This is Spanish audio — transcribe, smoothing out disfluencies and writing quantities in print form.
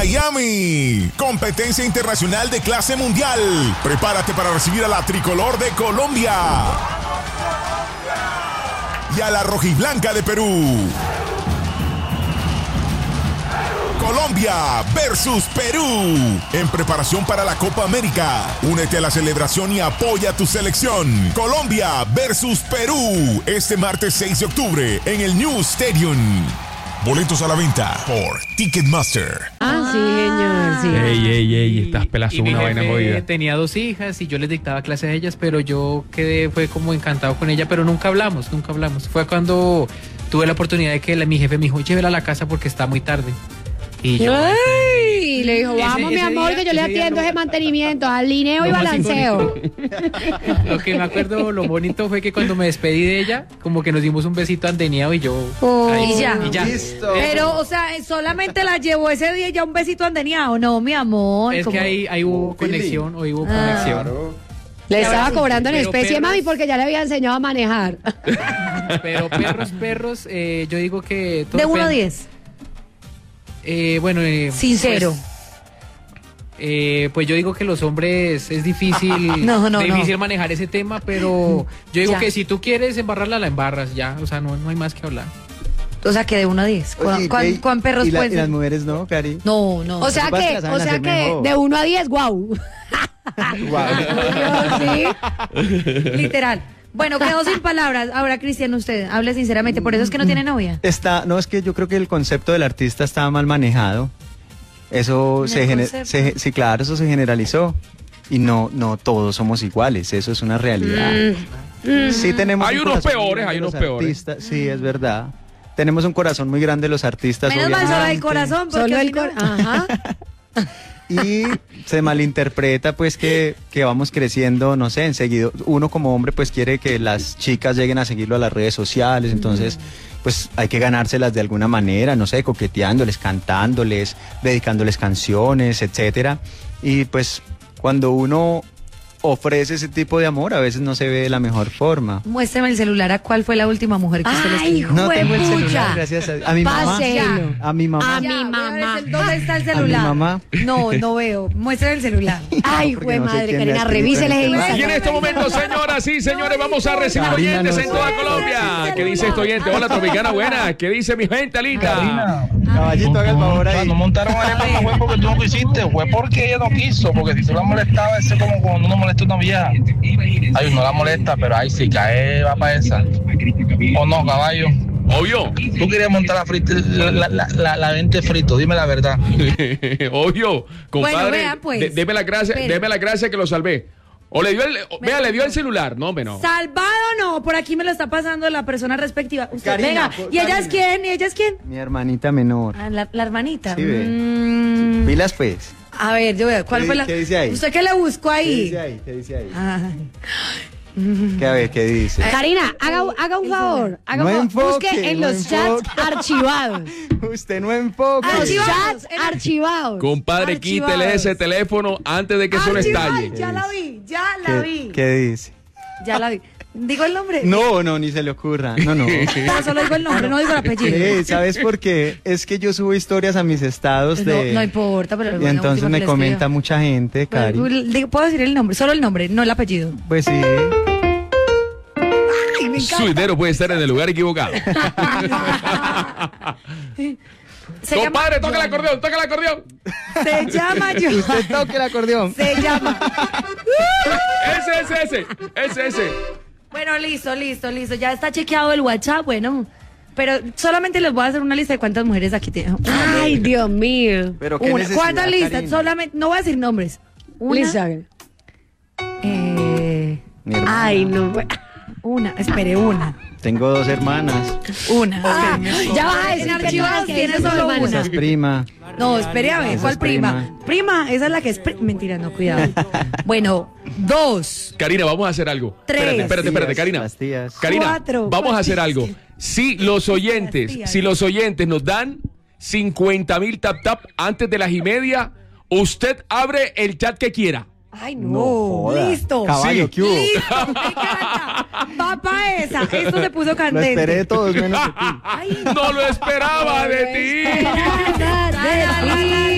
Miami. Competencia internacional de clase mundial. Prepárate para recibir a la tricolor de Colombia y a la rojiblanca de Perú. Colombia versus Perú, en preparación para la Copa América. Únete a la celebración y apoya a tu selección. Colombia versus Perú, este martes 6 de octubre en el New Stadium. Boletos a la venta por Ticketmaster. Sí, señor, sí. Ey, estás pelazo, una vaina jodida. Tenía 2 hijas y yo les dictaba clases a ellas, pero yo fue como encantado con ella, pero nunca hablamos. Fue cuando tuve la oportunidad de que mi jefe me dijo, llévela a la casa porque está muy tarde. Y yo... ¡Ay! Le dijo, vamos, mi amor, que yo le atiendo ese mantenimiento, alineo y balanceo. Lo que me acuerdo, lo bonito fue que cuando me despedí de ella, como que nos dimos un besito andeneado y yo... Y ya. Listo. Pero, o sea, solamente la llevó ese día ya un besito andeneado. No, mi amor. Es que ahí hubo conexión, Claro. Le estaba cobrando en pero especie, perros- mami, porque ya le había enseñado a manejar. Pero perros, yo digo que... todo De 1 a depende. 10. Bueno, Sincero. Pues yo digo que los hombres es difícil, No. difícil manejar ese tema, pero yo digo Ya. que si tú quieres embarrarla, la embarras ya, o sea, no hay más que hablar. O sea, que de 1 a 10. Oye, ¿Cuán perros y pueden y las ser? mujeres no, Cari? No. O sea que De 1 a 10, guau. Sí. Literal. Bueno, quedó sin palabras. Ahora, Cristian, usted hable sinceramente. Por eso es que no tiene novia. No, es que yo creo que el concepto del artista estaba mal manejado. Eso sí, claro, eso se generalizó. Y no todos somos iguales, eso es una realidad. Sí tenemos Hay un unos corazón peores, muy grande hay unos los peores. artistas, sí, es verdad. Tenemos un corazón muy grande los artistas. Menos mal solo el obviamente. corazón. Solo el corazón. Ajá. Y se malinterpreta pues que vamos creciendo, no sé, enseguida uno como hombre pues quiere que las chicas lleguen a seguirlo a las redes sociales, entonces pues hay que ganárselas de alguna manera, no sé, coqueteándoles, cantándoles, dedicándoles canciones, etcétera. Y pues cuando uno ofrece ese tipo de amor a veces no se ve de la mejor forma. Muéstrame el celular. ¿A cuál fue la última mujer que usted le escribió? No tengo el Juepucha. celular, gracias a mi mamá. Páselo. A mi mamá. A mi mamá. ¿Dónde está el A mi celular? mamá. No veo. Muestra el celular. Ay, porque jue no sé madre, quién me ha Karina, escrito revísele en el este Instagram. Y en este momento, señoras y señores, vamos a recibir Karina, oyentes no en sé. toda Colombia. ¿Qué dice este oyente? Hola, Tropicana, buena. ¿Qué dice mi gente linda? Caballito, haga el favor ahí. No montaron arepa, no fue porque tú no quisiste, fue porque ella no quiso, porque si tú la molestaba, ese es como cuando uno molesta a una vieja. Ay, no la molesta, pero ahí sí cae, va para esa. ¿O no, caballo? Obvio. Tú querías montar la vente frito, dime la verdad. Obvio. Compadre, Bueno, vea, pues. deme la gracia, Espere. deme la gracia que lo salvé. O le dio le dio el celular. No, hombre, no. Salvado no, por aquí me lo está pasando la persona respectiva. Usted, Karina, venga, ¿y ella es quién? ¿Y ella es quién? Mi hermanita menor. Ah, la hermanita. Sí, ve. Pilas pues. A ver, yo veo, ¿cuál ¿Qué- fue la? qué dice ahí? ¿Usted qué le buscó ¿Qué ahí? dice ahí? ¿Qué dice ahí? Ay. ¿Qué, a ver, qué dice? Karina, haga un favor. Haga No un favor. enfoque, Busque en no los chats enfoque. archivados. Usted no enfoque. Los chats archivados. Compadre, Archivados. quítele ese teléfono antes de que eso le Archivados, estalle. ya la vi, ya la vi. ¿Qué dice? Ya la vi. ¿Digo el nombre? No, ni se le ocurra. No. No, solo digo el nombre, no digo el apellido. Sí, ¿sabes por qué? Es que yo subo historias a mis estados de... No importa, pero... Y entonces me comenta mucha gente, Cari. Puedo decir el nombre, solo el nombre, no el apellido. Pues sí. Ay, me encanta. Su dinero puede estar en el lugar equivocado. Se Compadre, llama toca el John. acordeón, toca el acordeón. Se llama John. Usted toque el acordeón. Se llama... Ese. Bueno, listo. Ya está chequeado el WhatsApp, bueno. Pero solamente les voy a hacer una lista de cuántas mujeres aquí tengo. Ay, Dios mío. Pero qué necesidad, ¿Cuántas listas? Karina. Solamente, no voy a decir nombres. Una. Mi hermana. Ay, no. Una, espere, una. Tengo 2 hermanas. Una. Ya vas a decir En archivados que tiene tienes solo una. Esa es prima. No, espere a ver, Esa ¿cuál es prima? Prima, esa es la que es... Mentira, no, cuidado. Bueno, 2. Karina, vamos a hacer algo. 3. Espérate, Karina. Las tías. Karina, 4. vamos a hacer algo. Si los oyentes nos dan 50,000 tap antes de las 1:30, usted abre el chat que quiera. Ay, No no. joda. Listo. Caballo, Sí. ¿qué hubo? Listo. Me encanta. Papá esa. Esto se puso Lo candente. esperé de todos menos de ti. Ay, No lo esperaba de ti. esperaba de ti.